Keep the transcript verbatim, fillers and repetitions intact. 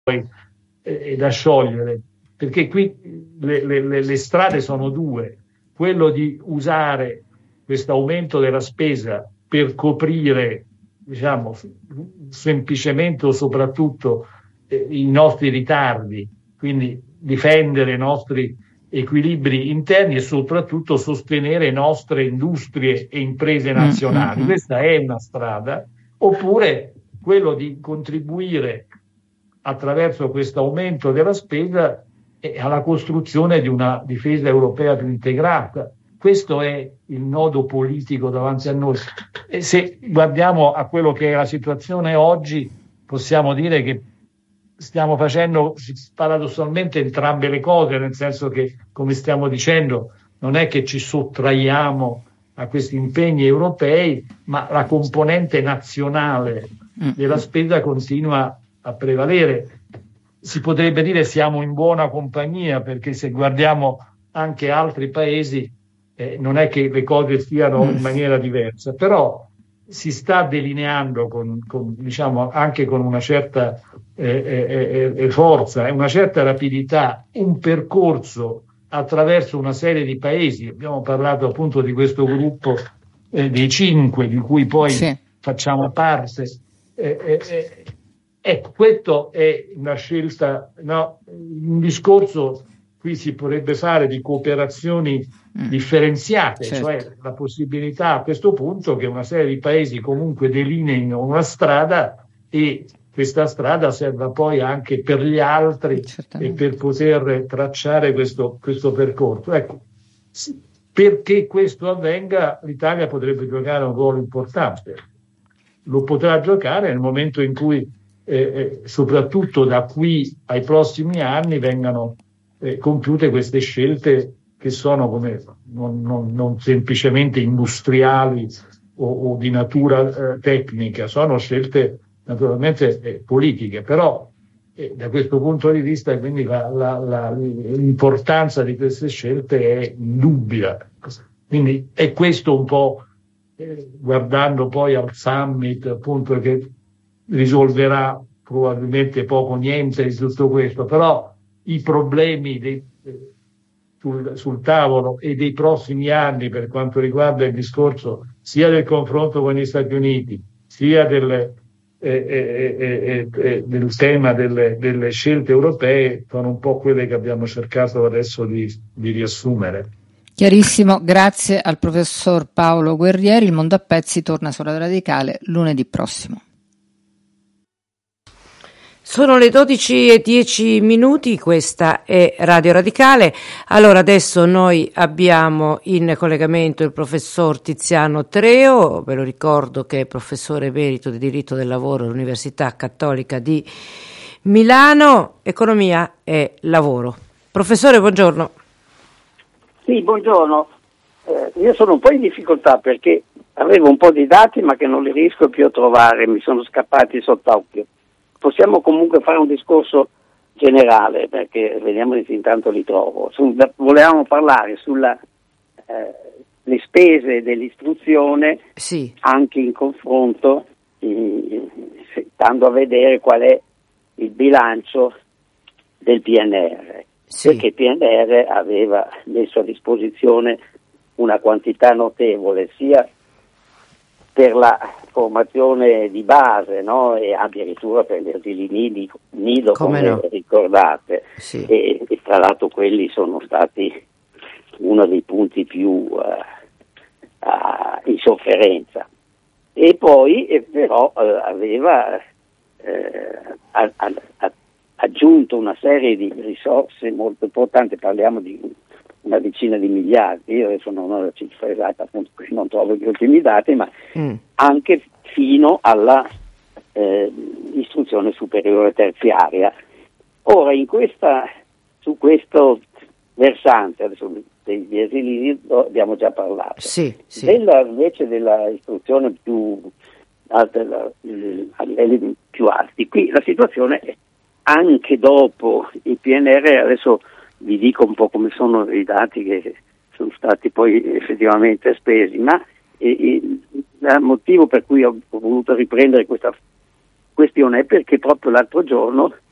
e da sciogliere, perché qui le, le, le strade sono due: quello di usare questo aumento della spesa per coprire, diciamo, semplicemente o soprattutto eh, i nostri ritardi, quindi difendere i nostri equilibri interni e soprattutto sostenere nostre industrie e imprese nazionali. Mm-hmm. Questa è una strada. Oppure quello di contribuire attraverso questo aumento della spesa alla costruzione di una difesa europea più integrata. Questo è il nodo politico davanti a noi. E se guardiamo a quello che è la situazione oggi, possiamo dire che stiamo facendo paradossalmente entrambe le cose, nel senso che, come stiamo dicendo, non è che ci sottraiamo a questi impegni europei, ma la componente nazionale della spesa continua a prevalere. Si potrebbe dire siamo in buona compagnia, perché se guardiamo anche altri paesi eh, non è che le cose stiano in maniera diversa, però si sta delineando con, con diciamo anche con una certa eh, eh, forza e una certa rapidità un percorso attraverso una serie di paesi. Abbiamo parlato appunto di questo gruppo eh, dei cinque di cui poi sì. facciamo parte. Eh, eh, eh, ecco, questo è una scelta, no? Un discorso qui si potrebbe fare di cooperazioni mm. differenziate, certo. Cioè la possibilità a questo punto che una serie di paesi comunque delineino una strada e questa strada serva poi anche per gli altri e per poter tracciare questo, questo percorso. Ecco, perché questo avvenga, l'Italia potrebbe giocare un ruolo importante. Lo potrà giocare nel momento in cui, eh, eh, soprattutto da qui ai prossimi anni, vengano eh, compiute queste scelte che sono come non, non, non semplicemente industriali o, o di natura eh, tecnica, sono scelte naturalmente eh, politiche, però eh, da questo punto di vista quindi la, la, la, l'importanza di queste scelte è indubbia. Quindi è questo un po', eh, guardando poi al summit, appunto, che risolverà probabilmente poco niente di tutto questo, però i problemi dei, eh, sul, sul tavolo e dei prossimi anni per quanto riguarda il discorso sia del confronto con gli Stati Uniti, sia delle Eh, eh, eh, eh, del tema delle, delle scelte europee sono un po' quelle che abbiamo cercato adesso di, di riassumere. Chiarissimo, grazie al professor Paolo Guerrieri. Il Mondo a Pezzi torna su Radio Radicale lunedì prossimo. Sono le dodici e dieci minuti, questa è Radio Radicale. Allora adesso noi abbiamo in collegamento il professor Tiziano Treu, ve lo ricordo che è professore emerito di diritto del lavoro all'Università Cattolica di Milano, economia e lavoro. Professore, buongiorno. Sì, buongiorno. Eh, io sono un po' in difficoltà perché avevo un po' di dati ma che non li riesco più a trovare, mi sono scappati sott'occhio. Possiamo comunque fare un discorso generale, perché vediamo se intanto li trovo. Su, volevamo parlare sulle eh, spese dell'istruzione, sì. Anche in confronto, in, stando a vedere qual è il bilancio del P N R, sì. Perché il P N R aveva messo a disposizione una quantità notevole, sia per la formazione di base, no? E addirittura per gli asili nido, nido come, come no. ricordate, sì. e, e tra l'altro quelli sono stati uno dei punti più uh, uh, in sofferenza. E poi eh, però uh, aveva uh, a, a, a, aggiunto una serie di risorse molto importanti, parliamo di una decina di miliardi, io adesso non ho la cifra esatta, appunto non trovo gli ultimi dati, ma mm. anche fino alla eh, istruzione superiore terziaria. Ora in questa, su questo versante, adesso degli esili abbiamo già parlato, sì, sì. Della, invece della istruzione più alta, a livelli più alti, qui la situazione è anche dopo il P N R, adesso vi dico un po' come sono i dati che sono stati poi effettivamente spesi, ma eh, il motivo per cui ho, ho voluto riprendere questa questione è perché proprio l'altro giorno